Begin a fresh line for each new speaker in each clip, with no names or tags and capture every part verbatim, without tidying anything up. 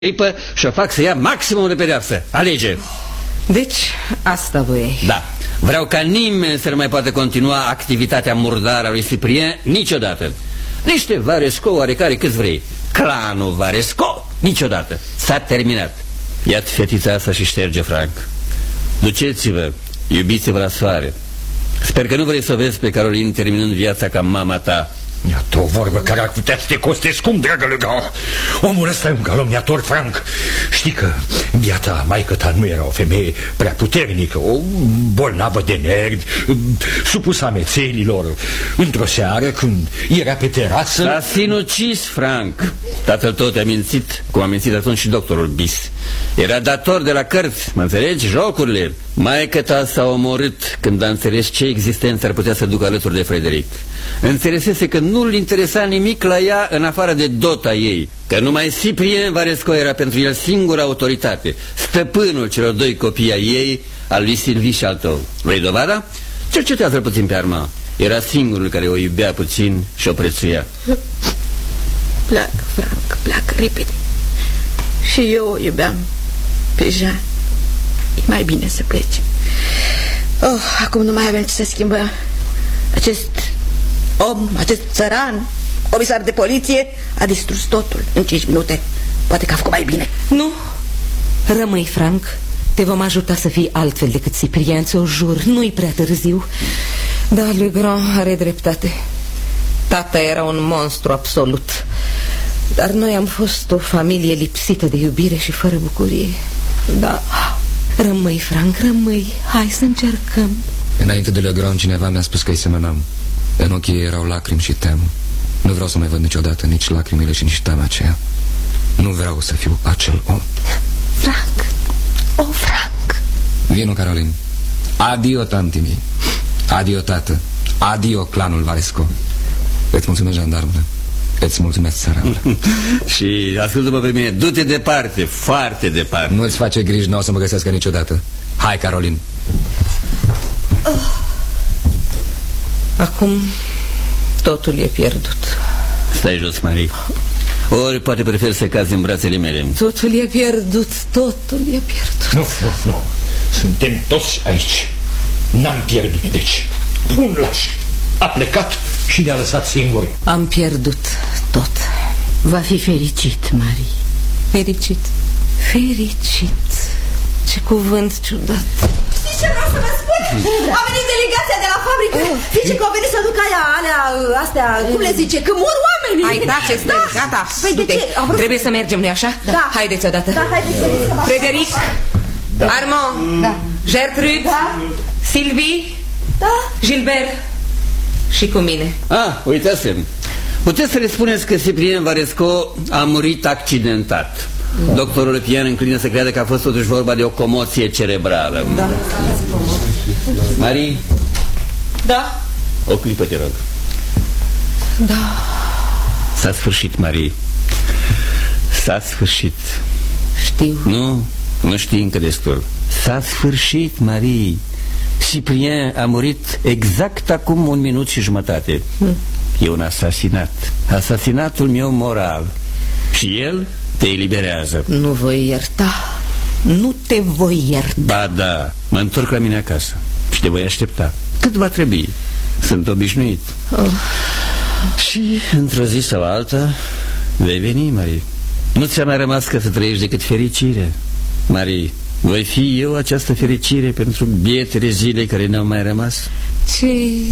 și o fac să ia maximum de pedeapsă. Alege.
Deci, asta voiai.
Da. Vreau ca nimeni să nu mai poată continua activitatea murdară a lui Cyprien niciodată. Niște Varesco oarecare câți vrei. Clanul Varesco niciodată. S-a terminat. Ia-ți fetița asta și șterge, Frank. Duceți-vă, iubiți-vă la soare. Sper că nu vrei să o vezi pe Caroline terminând viața ca mama ta.
Iată o vorbă care ar putea să te coste scump, dragă Legrand. Omul ăsta e un calomniator, Frank. Știi că biata maică ta nu era o femeie prea puternică, o bolnavă de nervi, supusă amețelilor. Într-o seară, când era pe terasă...
S-a sinucis, Frank. Tatăl tău te-a mințit, cum a mințit atunci și doctorul Bis. Era dator de la cărți, mă înțelegi? Jocurile. Maică ta s-a omorât când a înțeles ce existență ar putea să ducă alături de Frederic. Înțelesese că nu-l interesa nimic la ea în afară de dota ei, că numai Cyprien Varesco era pentru el singura autoritate, stăpânul celor doi copii ai ei, al lui Sylvie și al tău. Vrei dovada? Cercetează-l puțin pe Armand. Era singurul care o iubea puțin și o prețuia.
Pleacă, Frank, pleacă repede. Și eu o iubeam pe Jean. E mai bine să pleci. Oh, acum nu mai avem ce să schimbăm. Acest om, acest țăran, comisar de poliție, a distrus totul în cinci minute. Poate că a făcut mai bine.
Nu, rămâi, Frank. Te vom ajuta să fii altfel decât Cyprien, ți-o jur. Nu-i prea târziu. Da, Legrand are dreptate. Tata era un monstru absolut. Dar noi am fost o familie lipsită de iubire și fără bucurie. Da, rămâi, Frank, rămâi. Hai să încercăm.
Înainte de Legrand, cineva mi-a spus că îi semănam. În ochii ei erau lacrimi și teamă. Nu vreau să mai văd niciodată nici lacrimile și nici teama aceea. Nu vreau să fiu acel om.
Frank, oh, Frank.
Vino, Caroline. Adio, tanti. Adio, tată. Adio, clanul Varesco. Îți mulțumesc, jandarmă. Îți mulțumesc, țărană.
Și ascultă-mă pe mine, du-te departe, foarte departe.
Nu-ți face griji, n-o să mă găsească niciodată. Hai, Caroline.
Oh. Acum totul e pierdut.
Stai jos, Marie. Ori poate prefer să cazi în brațele mele.
Totul e pierdut, totul e pierdut.
Nu, nu, nu. Suntem toți aici. N-am pierdut, deci. Bun lași. A plecat și ne-a lăsat singuri.
Am pierdut tot.
Va fi fericit, Marie.
Fericit. Fericit. Ce cuvânt ciudat.
Știi ce vreau să vă spun? A venit delegația de la fabrică. Zice că au venit să ducă aia, alea, astea, cum le zice, că mor oamenii.
Hai, da, ce stai, da. Gata.
Păi de ce?
Trebuie să mergem, nu-i așa?
Da.
Haideți odată.
Da, haideți să mergem.
Frederic, da. Armand, da. Gertrude, da. Sylvie, da. Gilbert și cu mine.
Ah, uitați-mi. Puteți să le spuneți că Cyprien Varesco a murit accidentat. Da. Doctorul Pian înclină să creadă că a fost totuși vorba de o comoție cerebrală.
Da.
Marie?
Da?
O clipă, te rog.
Da.
S-a sfârșit, Marie. S-a sfârșit.
Știu.
Nu, nu știi încă destul. S-a sfârșit, Marie. Cyprien a murit exact acum un minut și jumătate. hmm. E un asasinat. Asasinatul meu moral. Și el te eliberează.
Nu voi ierta. Nu te voi ierta.
Ba da, mă întorc la mine acasă și te voi aștepta. Cât va trebui. Sunt obișnuit. oh. Și într-o zi sau alta vei veni, Marie. Nu ți-a mai rămas ca să trăiești decât fericire. Marie, voi fi eu această fericire pentru bietele zile care ne-au mai rămas?
Ce...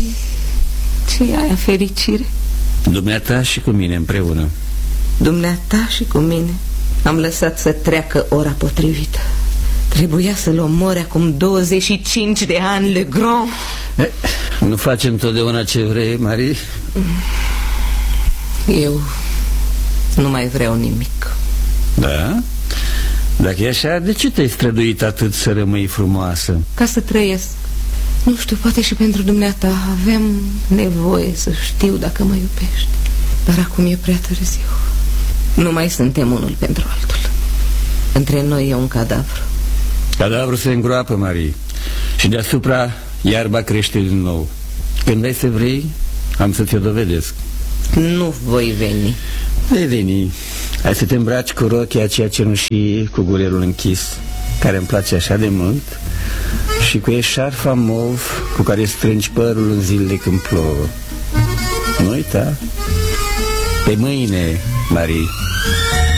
ce e aia fericire?
Dumneata și cu mine împreună.
Dumneata și cu mine. Am lăsat să treacă ora potrivită. Trebuia să-l omori acum douăzeci și cinci de ani, Legrand.
eh, Nu facem totdeauna ce vrei, Marie?
Eu nu mai vreau nimic.
Da? Dacă e așa, de ce te-ai străduit atât să rămâi frumoasă?
Ca să trăiesc. Nu știu, poate și pentru dumneata. Aveam nevoie să știu dacă mă iubești. Dar acum e prea târziu. Nu mai suntem unul pentru altul. Între noi e un cadavru.
Cadavrul se îngroapă, Marie. Și deasupra iarba crește din nou. Când ai să vrei, am să ți-o dovedesc.
Nu voi veni.
Vei veni. Ai să te îmbraci cu rochia aceea cenușie, cu gurerul închis, care îmi place așa de mult, și cu eșarfa mov cu care strângi părul în zilele când plouă. Nu uita. Pe mâine, Marie.